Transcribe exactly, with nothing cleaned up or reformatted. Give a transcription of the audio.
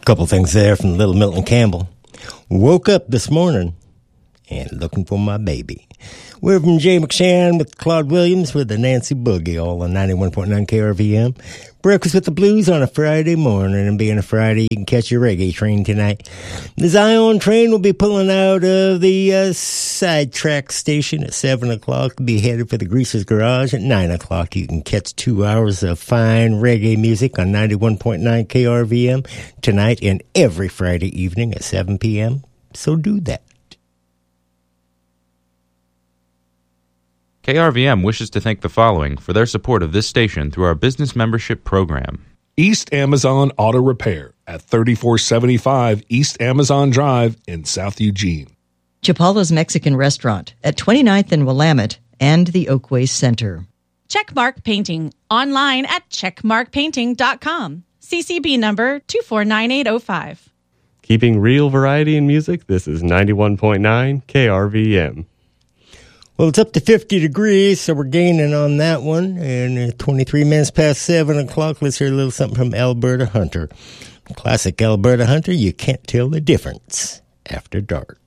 Couple things there from Little Milton Campbell. Woke up this morning and looking for my baby. We're from Jay McShann with Claude Williams with the Nancy Boogie, all on ninety-one point nine K R V M. Breakfast with the Blues on a Friday morning, and being a Friday, you can catch your reggae train tonight. The Zion train will be pulling out of the uh, sidetrack station at seven o'clock. Be headed for the Greaser's Garage at nine o'clock. You can catch two hours of fine reggae music on ninety-one point nine K R V M tonight and every Friday evening at seven p.m. So do that. K R V M wishes to thank the following for their support of this station through our business membership program. East Amazon Auto Repair at thirty-four seventy-five East Amazon Drive in South Eugene. Chapala's Mexican Restaurant at twenty-ninth and Willamette and the Oakway Center. Checkmark Painting, online at checkmark painting dot com. C C B number two four nine eight oh five. Keeping real variety in music, this is ninety-one point nine K R V M. Well, it's up to fifty degrees, so we're gaining on that one. And uh, twenty-three minutes past seven o'clock, let's hear a little something from Alberta Hunter. Classic Alberta Hunter, you can't tell the difference after dark.